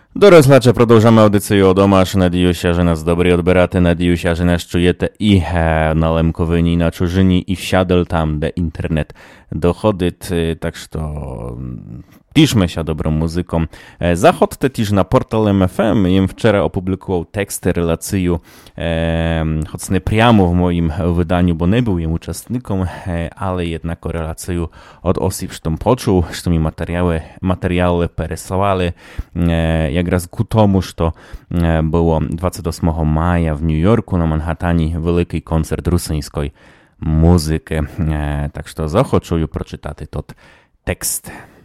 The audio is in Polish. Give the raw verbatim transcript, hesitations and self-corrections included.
Дорослаче, продовжаємо аудицію домаш. Надіюся, що нас добре odberaty. Надіюся, що нас чуєте і е, на Лемковині, і на чужині, і всядel там, де інтернет доходить. Так що тішmy się dobrą muzyką. Zachodźcie też na portal M F M. Im wczoraj opublikował teksty, relację, e, choć nie priamo w moim wydaniu, bo nie był jem uczestnikiem, e, ale jednak relację od osób, że poczuł, że mi materiały, materiały пересłали. E, jak raz ku tomu, że to e, było dwudziestego ósmego maja w New Yorku na Manhattanie wielki koncert rosyjskiej muzyki. E, tak że zachodzę przeczytać ten tekst.